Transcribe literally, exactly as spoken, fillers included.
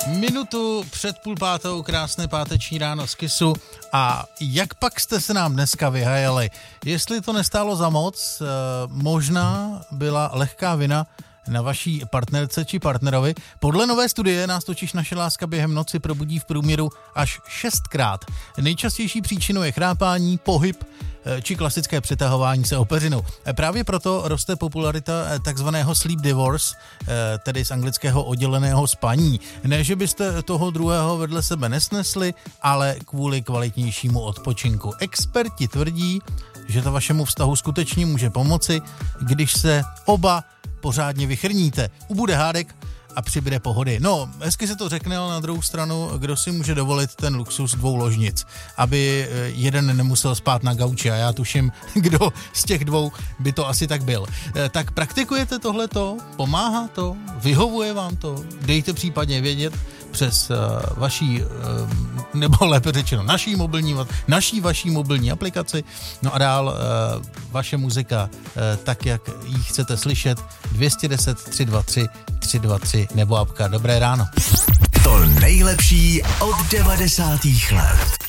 Minutu před půl pátou, krásné páteční ráno z Kissu. A jak pak jste se nám dneska vyhajali? Jestli to nestálo za moc, možná byla lehká vina na vaší partnerce či partnerovi. Podle nové studie nás totiž naše láska během noci probudí v průměru až šestkrát. Nejčastější příčinou je chrápání, pohyb či klasické přetahování se o peřinu. Právě proto roste popularita takzvaného sleep divorce, tedy z anglického odděleného spaní. Ne, že byste toho druhého vedle sebe nesnesli, ale kvůli kvalitnějšímu odpočinku. Experti tvrdí, že to vašemu vztahu skutečně může pomoci, když se oba pořádně vychrníte. Ubude hádek a přibude pohody. No, hezky se to řekne, ale na druhou stranu, kdo si může dovolit ten luxus dvou ložnic, aby jeden nemusel spát na gauči, a já tuším, kdo z těch dvou by to asi tak byl. Tak praktikujete tohleto? Pomáhá to? Vyhovuje vám to? Dejte případně vědět přes uh, vaší, uh, nebo lépe řečeno, naší mobilní, naší vaší mobilní aplikaci. No a dál uh, vaše muzika, uh, tak, jak ji chcete slyšet, dvě stě deset, tři dva tři, tři dva tři nebo apka. Dobré ráno. To nejlepší od devadesátých let.